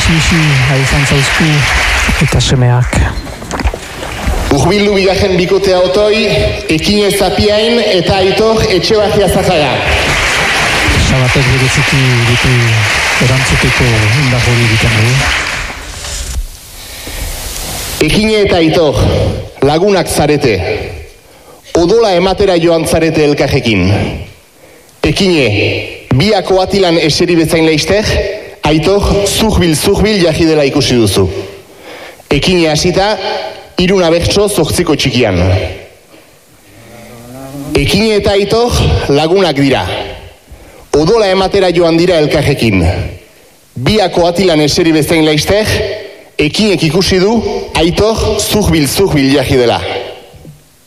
bizi izan zauzku eta semeak. Urbildu bigarren bikotea otoi, Ekine Zapiain eta Aitor Etxebajia Zajaga. Sabatek bereziki ditu erantzuteko indar hori egiten dugu. Ekine eta Aitor, lagunak zarete. Odola ematera joan zarete elkarrekin. Ekine, biako atilan eseri bezain leizter, Aitor zurbil jahi dela ikusi duzu. Ekine hasita, 3 abertso 8 txikian. Ekine eta Aitor lagunak dira. Odola ematera joan dira elkarrekin. Biako atilan eseri bezain leizter, Ekinek ikusi du Aitor zurbil jahi dela.